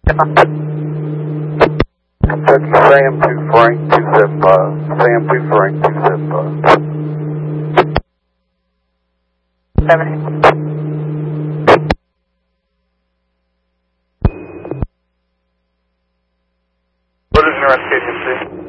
Kentucky Sam 2 Frank 275. Sam 2 Frank 275. 70. What is your authenticity?